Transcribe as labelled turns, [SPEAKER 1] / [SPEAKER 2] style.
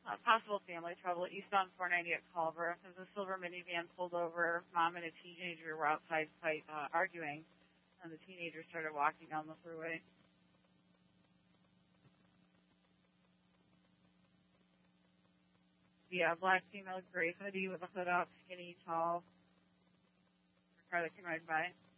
[SPEAKER 1] Possible family trouble eastbound 490 at Culver. As a silver minivan pulled over, mom and a teenager were outside arguing, and the teenager started walking down the freeway. Yeah, black female, gray hoodie with a hood up, skinny, tall. Car that came right by.